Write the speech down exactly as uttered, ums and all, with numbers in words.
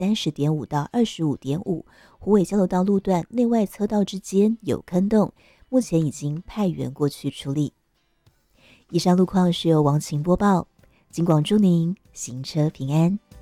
三十点五到二十五点五，虎尾交流道路段内外车道之间有坑洞，目前已经派员过去处理。以上路况是由王晴播报，警广祝您行车平安。